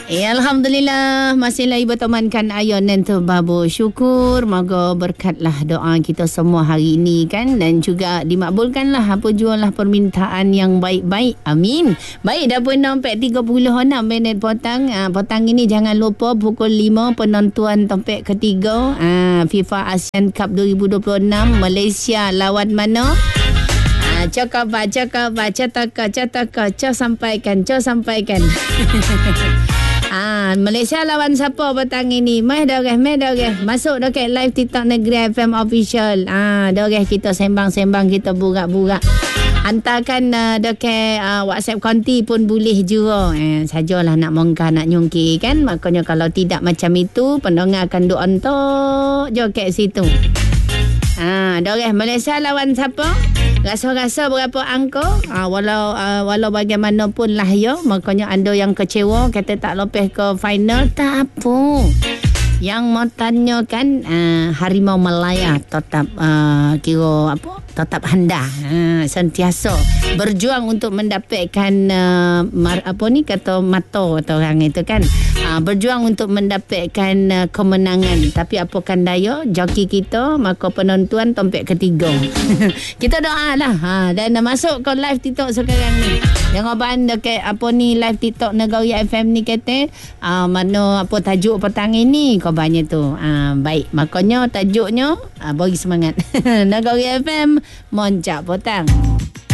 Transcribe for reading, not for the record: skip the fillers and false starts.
Alhamdulillah masih lagi bertemankan Ayon dan Babu. Syukur moga berkatlah doa kita semua hari ini kan, dan juga dimakbulkanlah apa jualah permintaan yang baik-baik. Amin. Baik, dah pun sampai 36 minit petang. Petang ini jangan lupa pukul 5 penonton topik ketiga FIFA Asian Cup 2026 Malaysia lawan mana? Cakap sampaikan. Malaysia lawan siapa petang ini? Meh dah guys. Masuk dekat live TikTok Negeri FM Official. Dah guys, kita sembang-sembang, kita burak-burak. Hantarkan dekat WhatsApp konti pun boleh juga. Sajalah nak mongkar, nak nyungkir kan. Makanya kalau tidak macam itu, pendengar akan duk ontok je kat situ. Dah guys, Malaysia lawan siapa? Rasa-rasa berapa angka? Walau bagaimanapun lah ya. Makanya ada yang kecewa kata tak lepas ke final. Tak apa. Yang mau tanya kan, Harimau Malaya tetap kira apa? Tetap hendak sentiasa berjuang untuk mendapatkan mata atau orang itu kan. Berjuang untuk mendapatkan kemenangan. Tapi apakan daya, joki kita, maka penonton tompek ketiga. Kita doa lah. Dan masuk ke live TikTok sekarang ni. Jawapan dekat live TikTok Negeri FM ni kata mana apa tajuk petang ini khabarnya tu. Baik, makanya tajuknya bagi semangat. Negeri FM Moncak Petang.